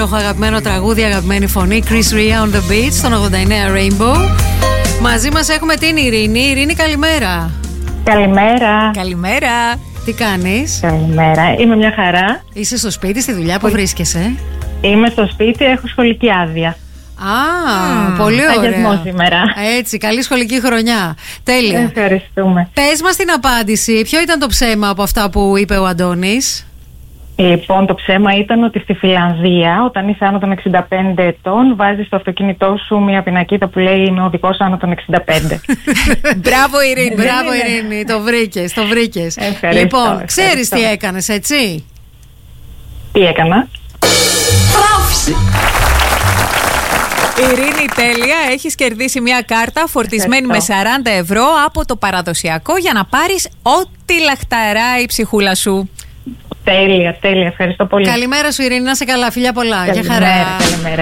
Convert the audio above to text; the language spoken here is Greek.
υπέροχο αγαπημένο τραγούδι, αγαπημένη φωνή. Chris Ria on the Beach, στον 89 Rainbow. Μαζί μας έχουμε την Ειρήνη. Ειρήνη, καλημέρα. Καλημέρα. Καλημέρα. Τι κάνεις? Καλημέρα. Είμαι μια χαρά. Είσαι στο σπίτι, στη δουλειά, που βρίσκεσαι? Είμαι στο σπίτι, έχω σχολική άδεια. Πολύ ωραία. Αγιασμό σήμερα. Έτσι, καλή σχολική χρονιά. Τέλεια. Ευχαριστούμε. Πες μας την απάντηση. Ποιο ήταν το ψέμα από αυτά που είπε ο Αντώνης? Λοιπόν, το ψέμα ήταν ότι στη Φιλανδία, όταν είσαι άνω των 65 ετών, βάζεις στο αυτοκίνητό σου μια πινακίδα που λέει «Είμαι οδηγός άνω των 65». Μπράβο, Ειρήνη. Μπράβο, Ειρήνη. Το βρήκες. Ευχαριστώ. Λοιπόν, ξέρεις τι έκανες, έτσι? Τι έκανα? Ειρήνη, τέλεια. Έχεις κερδίσει μια κάρτα φορτισμένη με 40 ευρώ από το παραδοσιακό για να πάρεις ό,τι λαχταρά η ψυχούλα σου. Τέλεια. Ευχαριστώ πολύ. Καλημέρα σου, Ειρήνη. Να είσαι καλά. Φιλιά πολλά. Καλημέρα.